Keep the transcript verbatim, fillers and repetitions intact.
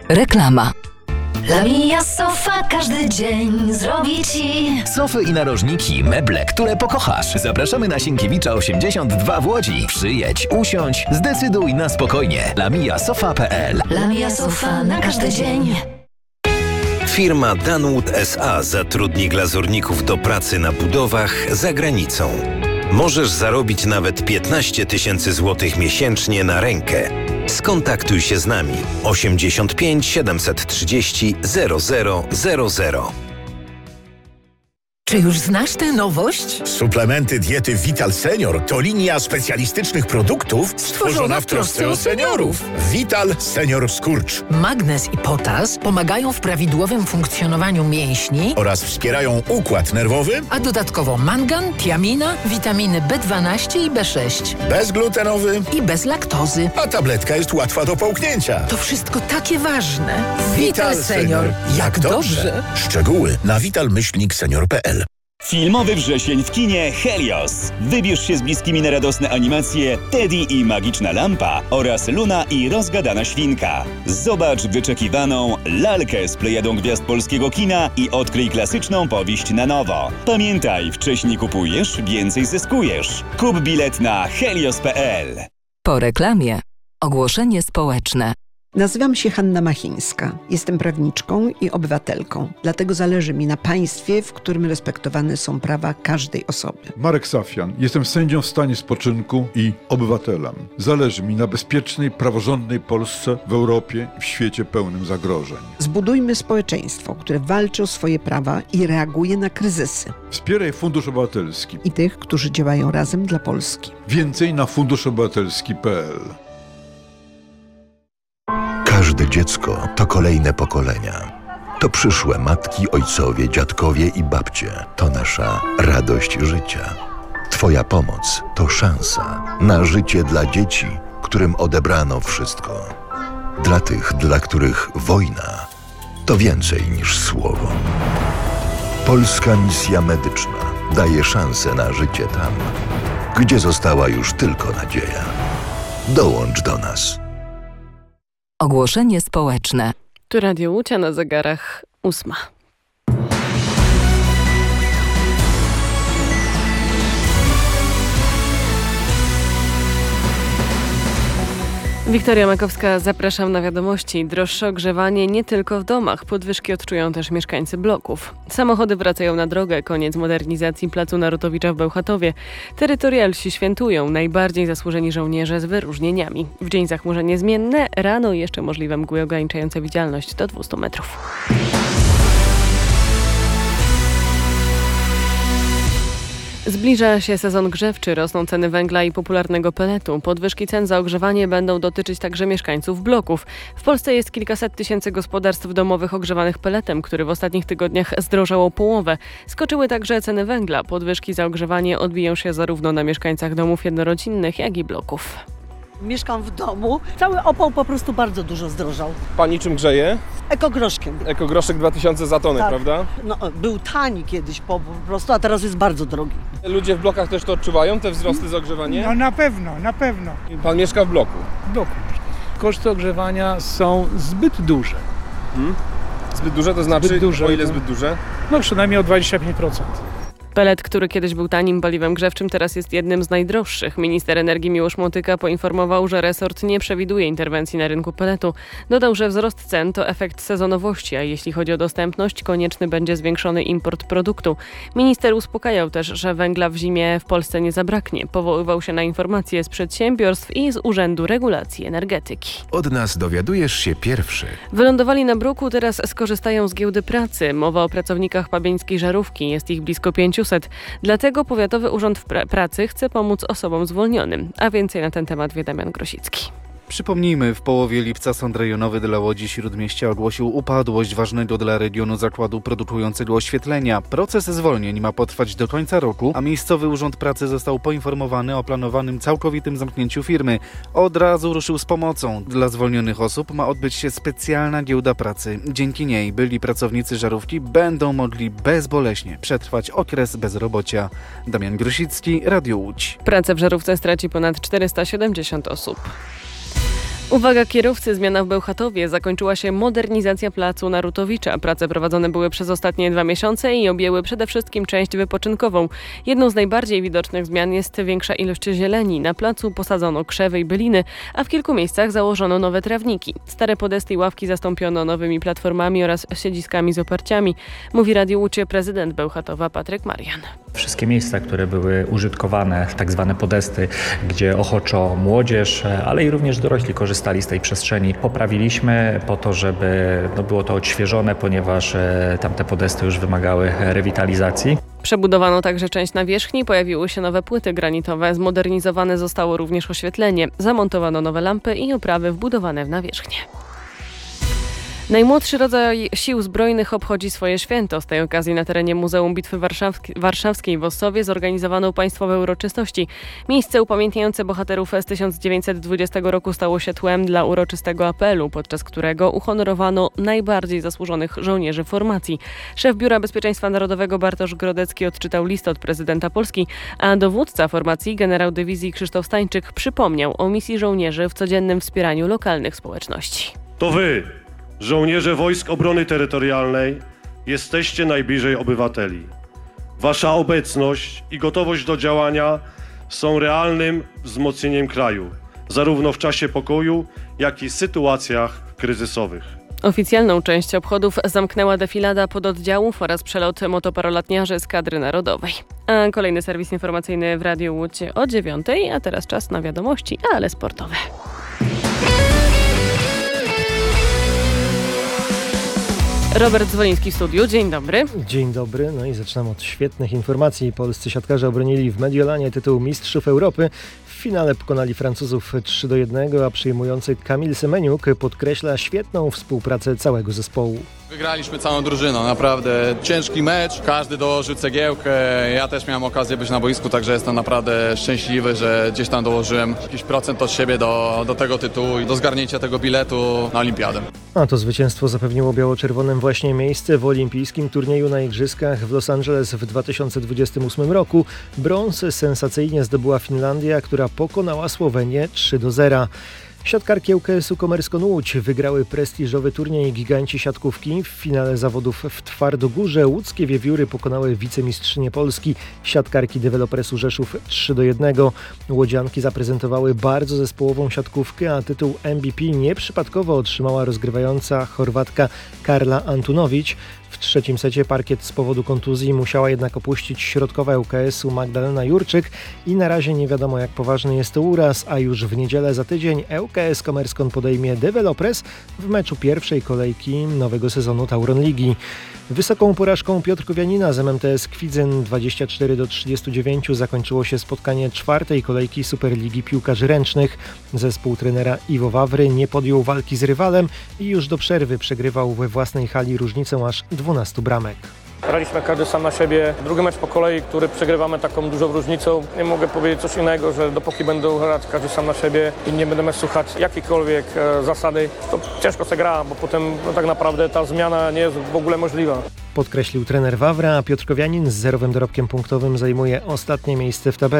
Reklama. Lamia Sofa każdy dzień zrobi Ci sofy i narożniki, meble, które pokochasz. Zapraszamy na Sienkiewicza osiemdziesiąt dwa w Łodzi. Przyjedź, usiądź, zdecyduj na spokojnie. lamia sofa kropka p l. Lamia Sofa na każdy dzień. Firma Danwood S A zatrudni glazurników do pracy na budowach za granicą. Możesz zarobić nawet piętnaście tysięcy złotych miesięcznie na rękę. Skontaktuj się z nami osiemdziesiąt pięć siedemset trzydzieści zero zero zero zero. Czy już znasz tę nowość? Suplementy diety Vital Senior to linia specjalistycznych produktów stworzona w trosce o seniorów. Vital Senior Skurcz. Magnez i potas pomagają w prawidłowym funkcjonowaniu mięśni oraz wspierają układ nerwowy, a dodatkowo mangan, tiamina, witaminy B dwanaście i B sześć. Bezglutenowy i bez laktozy. A tabletka jest łatwa do połknięcia. To wszystko takie ważne. Vital, Vital Senior. Jak dobrze. Szczegóły na vital myślnik senior kropka p l. Filmowy wrzesień w kinie Helios. Wybierz się z bliskimi na radosne animacje Teddy i Magiczna Lampa oraz Luna i Rozgadana Świnka. Zobacz wyczekiwaną lalkę z plejadą gwiazd polskiego kina i odkryj klasyczną powieść na nowo. Pamiętaj, wcześniej kupujesz, więcej zyskujesz. Kup bilet na helios kropka p l. Po reklamie ogłoszenie społeczne. Nazywam się Hanna Machińska. Jestem prawniczką i obywatelką. Dlatego zależy mi na państwie, w którym respektowane są prawa każdej osoby. Marek Safian. Jestem sędzią w stanie spoczynku i obywatelem. Zależy mi na bezpiecznej, praworządnej Polsce w Europie i w świecie pełnym zagrożeń. Zbudujmy społeczeństwo, które walczy o swoje prawa i reaguje na kryzysy. Wspieraj Fundusz Obywatelski i tych, którzy działają razem dla Polski. Więcej na fundusz obywatelski kropka p l. Każde dziecko to kolejne pokolenia. To przyszłe matki, ojcowie, dziadkowie i babcie. To nasza radość życia. Twoja pomoc to szansa na życie dla dzieci, którym odebrano wszystko. Dla tych, dla których wojna to więcej niż słowo. Polska Misja Medyczna daje szansę na życie tam, gdzie została już tylko nadzieja. Dołącz do nas. Ogłoszenie społeczne. Tu Radio Łucia, na zegarach ósma. Wiktoria Makowska, zapraszam na wiadomości. Droższe ogrzewanie nie tylko w domach. Podwyżki odczują też mieszkańcy bloków. Samochody wracają na drogę. Koniec modernizacji placu Narutowicza w Bełchatowie. Terytorialsi świętują. Najbardziej zasłużeni żołnierze z wyróżnieniami. W dzień zachmurzenie zmienne. Rano jeszcze możliwe mgły ograniczające widzialność do dwieście metrów. Zbliża się sezon grzewczy, rosną ceny węgla i popularnego peletu. Podwyżki cen za ogrzewanie będą dotyczyć także mieszkańców bloków. W Polsce jest kilkaset tysięcy gospodarstw domowych ogrzewanych peletem, który w ostatnich tygodniach zdrożał o połowę. Skoczyły także ceny węgla. Podwyżki za ogrzewanie odbiją się zarówno na mieszkańcach domów jednorodzinnych, jak i bloków. Mieszkam w domu. Cały opał po prostu bardzo dużo zdrożał. Pani czym grzeje? Ekogroszkiem. Ekogroszek dwa tysiące za tonę, tak. Prawda? No, był tani kiedyś po, po prostu, a teraz jest bardzo drogi. Ludzie w blokach też to odczuwają, te wzrosty z ogrzewania? No na pewno, na pewno. Pan mieszka w bloku? W bloku. Koszty ogrzewania są zbyt duże. Hmm? Zbyt duże to znaczy? Zbyt duże, o ile zbyt duże? No przynajmniej o dwadzieścia pięć procent. Pelet, który kiedyś był tanim paliwem grzewczym, teraz jest jednym z najdroższych. Minister energii Miłosz Motyka poinformował, że resort nie przewiduje interwencji na rynku peletu. Dodał, że wzrost cen to efekt sezonowości, a jeśli chodzi o dostępność, konieczny będzie zwiększony import produktu. Minister uspokajał też, że węgla w zimie w Polsce nie zabraknie. Powoływał się na informacje z przedsiębiorstw i z Urzędu Regulacji Energetyki. Od nas dowiadujesz się pierwszy. Wylądowali na bruku, teraz skorzystają z giełdy pracy. Mowa o pracownikach pabieńskiej Żarówki. Jest ich blisko pięciuset. Dlatego Powiatowy Urząd pra- Pracy chce pomóc osobom zwolnionym. A więcej na ten temat wie Damian Grosicki. Przypomnijmy, w połowie lipca Sąd Rejonowy dla Łodzi Śródmieścia ogłosił upadłość ważnego dla regionu zakładu produkującego oświetlenia. Proces zwolnień ma potrwać do końca roku, a miejscowy Urząd Pracy został poinformowany o planowanym całkowitym zamknięciu firmy. Od razu ruszył z pomocą. Dla zwolnionych osób ma odbyć się specjalna giełda pracy. Dzięki niej byli pracownicy Żarówki będą mogli bezboleśnie przetrwać okres bezrobocia. Damian Grosicki, Radio Łódź. Pracę w Żarówce straci ponad czterysta siedemdziesiąt osób. Uwaga kierowcy, zmiana w Bełchatowie. Zakończyła się modernizacja placu Narutowicza. Prace prowadzone były przez ostatnie dwa miesiące i objęły przede wszystkim część wypoczynkową. Jedną z najbardziej widocznych zmian jest większa ilość zieleni. Na placu posadzono krzewy i byliny, a w kilku miejscach założono nowe trawniki. Stare podesty i ławki zastąpiono nowymi platformami oraz siedziskami z oparciami, mówi Radiu Łódź prezydent Bełchatowa Patryk Marian. Wszystkie miejsca, które były użytkowane, tak zwane podesty, gdzie ochoczo młodzież, ale i również dorośli korzystali z tej przestrzeni, poprawiliśmy po to, żeby no, było to odświeżone, ponieważ e, tamte podesty już wymagały rewitalizacji. Przebudowano także część nawierzchni, pojawiły się nowe płyty granitowe, zmodernizowane zostało również oświetlenie, zamontowano nowe lampy i oprawy wbudowane w nawierzchnię. Najmłodszy rodzaj sił zbrojnych obchodzi swoje święto. Z tej okazji na terenie Muzeum Bitwy Warszawskiej w Ossowie zorganizowano państwowe uroczystości. Miejsce upamiętniające bohaterów z tysiąc dziewięćset dwudziestego roku stało się tłem dla uroczystego apelu, podczas którego uhonorowano najbardziej zasłużonych żołnierzy formacji. Szef Biura Bezpieczeństwa Narodowego Bartosz Grodecki odczytał list od prezydenta Polski, a dowódca formacji generał dywizji Krzysztof Stańczyk przypomniał o misji żołnierzy w codziennym wspieraniu lokalnych społeczności. To wy, żołnierze Wojsk Obrony Terytorialnej, jesteście najbliżej obywateli. Wasza obecność i gotowość do działania są realnym wzmocnieniem kraju, zarówno w czasie pokoju, jak i sytuacjach kryzysowych. Oficjalną część obchodów zamknęła defilada pododdziałów oraz przelot motoparolatniarzy z kadry narodowej. A kolejny serwis informacyjny w Radiu Łódź o dziewiątej, a teraz czas na wiadomości, ale sportowe. Robert Zwoliński w studiu. Dzień dobry. Dzień dobry. No i zaczynam od świetnych informacji. Polscy siatkarze obronili w Mediolanie tytuł Mistrzów Europy. W finale pokonali Francuzów trzy do jednego, a przyjmujący Kamil Semeniuk podkreśla świetną współpracę całego zespołu. Wygraliśmy całą drużyną, naprawdę ciężki mecz, każdy dołożył cegiełkę, ja też miałem okazję być na boisku, także jestem naprawdę szczęśliwy, że gdzieś tam dołożyłem jakiś procent od siebie do, do tego tytułu i do zgarnięcia tego biletu na olimpiadę. A to zwycięstwo zapewniło biało-czerwonym właśnie miejsce w olimpijskim turnieju na Igrzyskach w Los Angeles w dwa tysiące dwudziestym ósmym roku. Brąz sensacyjnie zdobyła Finlandia, która pokonała Słowenię trzy do zera. Siatkarki U K S-u Komerskon Łódź wygrały prestiżowy turniej Giganci Siatkówki. W finale zawodów w Twardogórze łódzkie wiewióry pokonały wicemistrzynię Polski, siatkarki Dewelopresu Rzeszów trzy do jednego. Łodzianki zaprezentowały bardzo zespołową siatkówkę, a tytuł M V P nieprzypadkowo otrzymała rozgrywająca Chorwatka Karla Antunowicz. W trzecim secie parkiet z powodu kontuzji musiała jednak opuścić środkowa U K S-u Magdalena Jurczyk i na razie nie wiadomo, jak poważny jest to uraz, a już w niedzielę za tydzień U K S Komerskon podejmie Developres w meczu pierwszej kolejki nowego sezonu Tauron Ligi. Wysoką porażką Piotrkowianina z M M T S Kwidzyn dwadzieścia cztery do trzydziestu dziewięciu zakończyło się spotkanie czwartej kolejki Superligi Piłkarzy Ręcznych. Zespół trenera Iwo Wawry nie podjął walki z rywalem i już do przerwy przegrywał we własnej hali różnicą aż dwunastu bramek. Graliśmy każdy sam na siebie. Drugi mecz po kolei, który przegrywamy taką dużą różnicą. Nie mogę powiedzieć coś innego, że dopóki będą grać każdy sam na siebie i nie będziemy słuchać jakiejkolwiek e, zasady, to ciężko się gra, bo potem no, tak naprawdę ta zmiana nie jest w ogóle możliwa. Podkreślił trener Wawra, a Piotrkowianin z zerowym dorobkiem punktowym zajmuje ostatnie miejsce w tabeli.